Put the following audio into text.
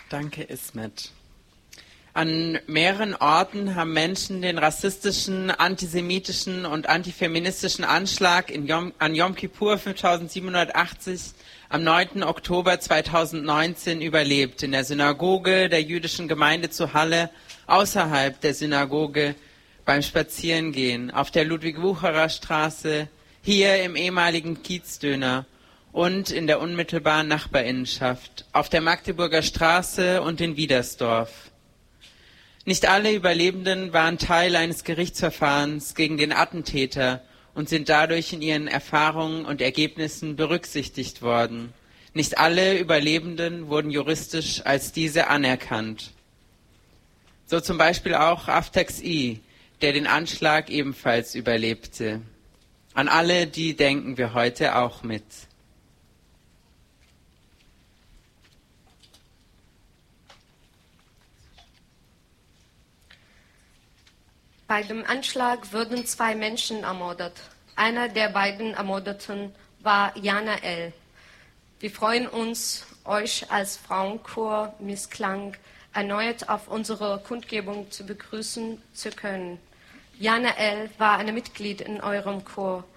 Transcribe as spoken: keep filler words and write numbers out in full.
Danke, Ismet. An mehreren Orten haben Menschen den rassistischen, antisemitischen und antifeministischen Anschlag in Yom, an Yom Kippur fünftausendsiebenhundertachtzig am neunten Oktober zweitausendneunzehn überlebt. In der Synagoge der jüdischen Gemeinde zu Halle, außerhalb der Synagoge, beim Spazierengehen, auf der Ludwig-Wucherer-Straße, hier im ehemaligen Kiezdöner und in der unmittelbaren Nachbarinnenschaft, auf der Magdeburger Straße und in Wiedersdorf. Nicht alle Überlebenden waren Teil eines Gerichtsverfahrens gegen den Attentäter und sind dadurch in ihren Erfahrungen und Ergebnissen berücksichtigt worden. Nicht alle Überlebenden wurden juristisch als diese anerkannt. So zum Beispiel auch Aftax I, der den Anschlag ebenfalls überlebte. An alle die denken wir heute auch mit. Bei dem Anschlag wurden zwei Menschen ermordet. Einer der beiden Ermordeten war Jana L. Wir freuen uns, euch als Frauenchor Missklang erneut auf unserer Kundgebung zu begrüßen zu können. Jana L. war eine Mitglied in eurem Chor